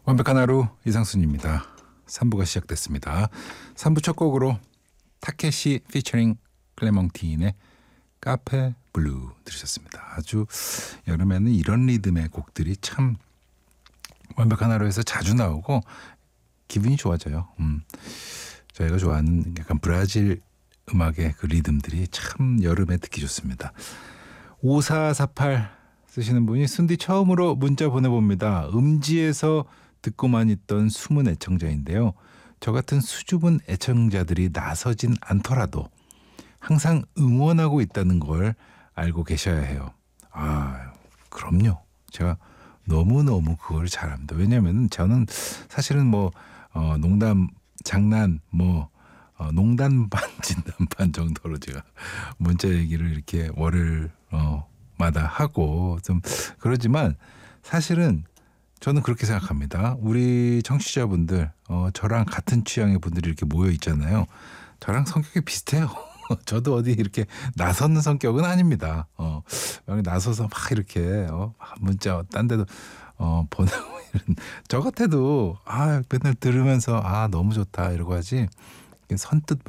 완벽한 하루 이상순입니다. 3부가 시작됐습니다. 3부 첫 곡으로 타케시 피처링 클레몽틴의 카페 블루 들으셨습니다. 아주 여름에는 이런 리듬의 곡들이 참 완벽한 하루에서 자주 나오고 기분이 좋아져요. 저희가 좋아하는 약간 브라질 음악의 그 리듬들이 참 여름에 듣기 좋습니다. 5448 쓰시는 분이 순디 처음으로 문자 보내봅니다. 음지에서 듣고만 있던 숨은 애청자인데요. 저 같은 수줍은 애청자들이 나서진 않더라도 항상 응원하고 있다는 걸 알고 계셔야 해요. 아, 그럼요. 제가 너무너무 그걸 잘합니다. 왜냐하면 저는 사실은 농담, 장난, 농담 반 진담 반 정도로 제가 문자 얘기를 이렇게 월요일 마다 하고 좀 그러지만 사실은 저는 그렇게 생각합니다. 우리 청취자분들 저랑 같은 취향의 분들이 이렇게 모여 있잖아요. 저랑 성격이 비슷해요. 저도 어디 이렇게 나서는 성격은 아닙니다. 나서서 막 이렇게 문자 딴 데도 보내고 이런 저 같아도 맨날 들으면서 너무 좋다 이러고 하지 선뜻